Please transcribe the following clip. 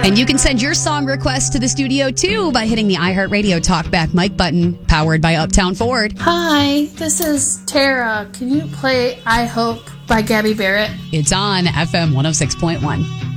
And you can send your song request to the studio, too, by hitting the iHeartRadio Talkback mic button, powered by Uptown Ford. Hi, this is Tara. Can you play I Hope by Gabby Barrett? It's on FM 106.1.